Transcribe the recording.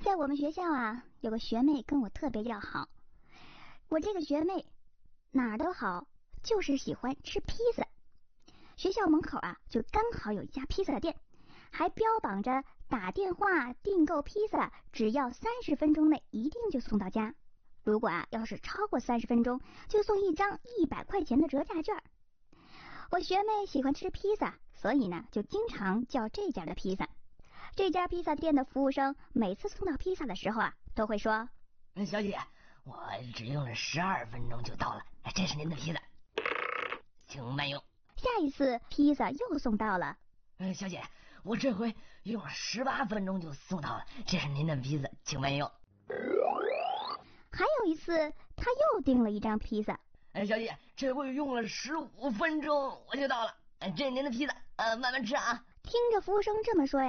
在我们学校啊，有个学妹跟我特别要好。我这个学妹哪儿都好，就是喜欢吃披萨。学校门口啊，就刚好有一家披萨店，还标榜着打电话订购披萨，只要30分钟内一定就送到家。如果要是超过30分钟，就送一张100块钱的折价券。我学妹喜欢吃披萨，所以呢，就经常叫这家的披萨。这家披萨店的服务生每次送到披萨的时候啊，都会说： 小姐，我只用了12分钟就到了，这是您的披萨，请慢用。 下一次披萨又送到了， 小姐，我这回用了18分钟就送到了，这是您的披萨，请慢用。 还有一次他又订了一张披萨， 小姐，这回用了15分钟我就到了，这是您的披萨，慢慢吃啊。 听着服务生这么说呀，